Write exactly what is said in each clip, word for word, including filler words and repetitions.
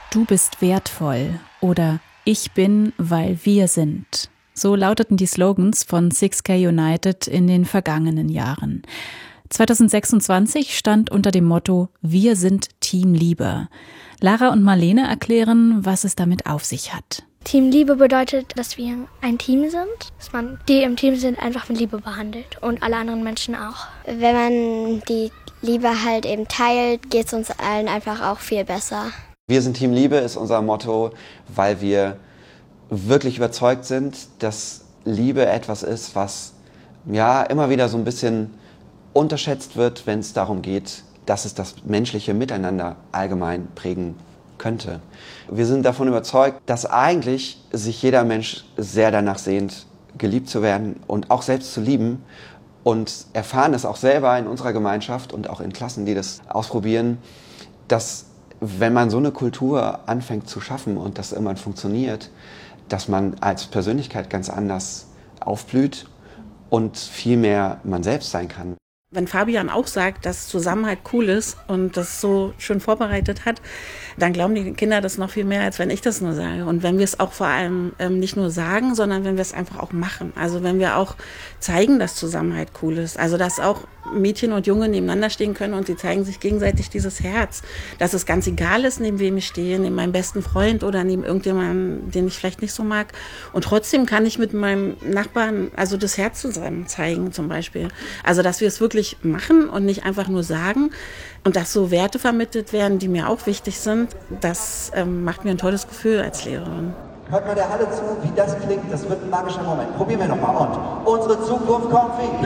Du bist wertvoll oder Ich bin, weil wir sind. So lauteten die Slogans von six K United in den vergangenen Jahren. zwanzig sechsundzwanzig stand unter dem Motto Wir sind Team Liebe. Lara und Marlene erklären, was es damit auf sich hat. Team Liebe bedeutet, dass wir ein Team sind, dass man die im Team sind einfach mit Liebe behandelt und alle anderen Menschen auch. Wenn man die Liebe halt eben teilt, geht es uns allen einfach auch viel besser. Wir sind Team Liebe ist unser Motto, weil wir wirklich überzeugt sind, dass Liebe etwas ist, was ja immer wieder so ein bisschen unterschätzt wird, wenn es darum geht, dass es das menschliche Miteinander allgemein prägen könnte. Wir sind davon überzeugt, dass eigentlich sich jeder Mensch sehr danach sehnt, geliebt zu werden und auch selbst zu lieben, und erfahren es auch selber in unserer Gemeinschaft und auch in Klassen, die das ausprobieren, dass wenn man so eine Kultur anfängt zu schaffen und das irgendwann funktioniert, dass man als Persönlichkeit ganz anders aufblüht und viel mehr man selbst sein kann. Wenn Fabian auch sagt, dass Zusammenhalt cool ist und das so schön vorbereitet hat, dann glauben die Kinder das noch viel mehr, als wenn ich das nur sage. Und wenn wir es auch vor allem ähm, nicht nur sagen, sondern wenn wir es einfach auch machen. Also wenn wir auch zeigen, dass Zusammenhalt cool ist. Also dass auch Mädchen und Junge nebeneinander stehen können und sie zeigen sich gegenseitig dieses Herz. Dass es ganz egal ist, neben wem ich stehe, neben meinem besten Freund oder neben irgendjemandem, den ich vielleicht nicht so mag. Und trotzdem kann ich mit meinem Nachbarn also das Herz zusammen zeigen zum Beispiel. Also dass wir es wirklich machen und nicht einfach nur sagen. Und dass so Werte vermittelt werden, die mir auch wichtig sind, das ähm, macht mir ein tolles Gefühl als Lehrerin. Hört mal der Halle zu, wie das klingt. Das wird ein magischer Moment. Probieren wir nochmal. Und unsere Zukunft kommt wie?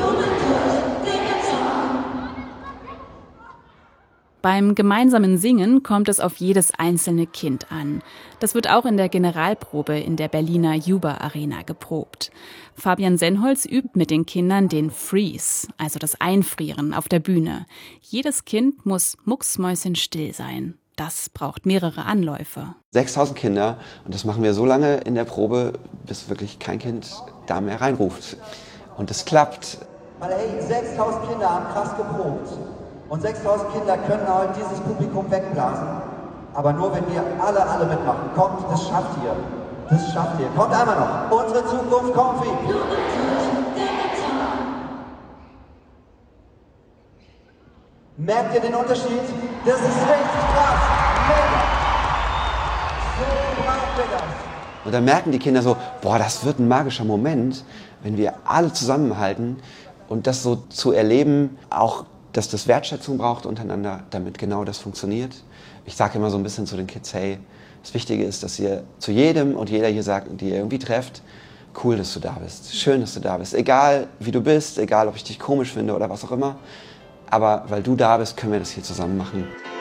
Beim gemeinsamen Singen kommt es auf jedes einzelne Kind an. Das wird auch in der Generalprobe in der Berliner Juba Arena geprobt. Fabian Senholz übt mit den Kindern den Freeze, also das Einfrieren auf der Bühne. Jedes Kind muss mucksmäuschenstill sein. Das braucht mehrere Anläufe. sechstausend Kinder, und das machen wir so lange in der Probe, bis wirklich kein Kind da mehr reinruft. Und es klappt. Weil hey, sechstausend Kinder haben krass geprobt. Und sechstausend Kinder können heute dieses Publikum wegblasen. Aber nur wenn wir alle, alle mitmachen. Kommt, das schafft ihr. Das schafft ihr. Kommt einmal noch. Unsere Zukunft kommt wie? Merkt ihr den Unterschied? Das ist richtig krass. Mega. So brauchen wir das. Und dann merken die Kinder so, boah, das wird ein magischer Moment, wenn wir alle zusammenhalten. Und das so zu erleben, auch dass das Wertschätzung braucht untereinander, damit genau das funktioniert. Ich sage immer so ein bisschen zu den Kids, hey, das Wichtige ist, dass ihr zu jedem und jeder hier sagt, die ihr irgendwie trefft, cool, dass du da bist, schön, dass du da bist. Egal, wie du bist, egal, ob ich dich komisch finde oder was auch immer. Aber weil du da bist, können wir das hier zusammen machen.